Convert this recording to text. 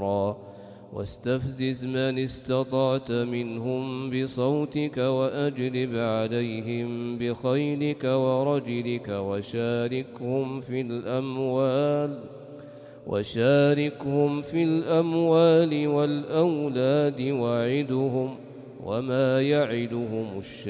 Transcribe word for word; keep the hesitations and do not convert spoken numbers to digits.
أمرا واستفزز من استطعت منهم بصوتك وأجلب عليهم بخيلك ورجلك وشاركهم في الأموال وشاركهم في الأموال والأولاد وعدهم وما يعدهم الشيطان